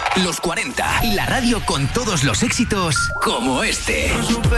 Los 40, la radio con todos los éxitos como este. Por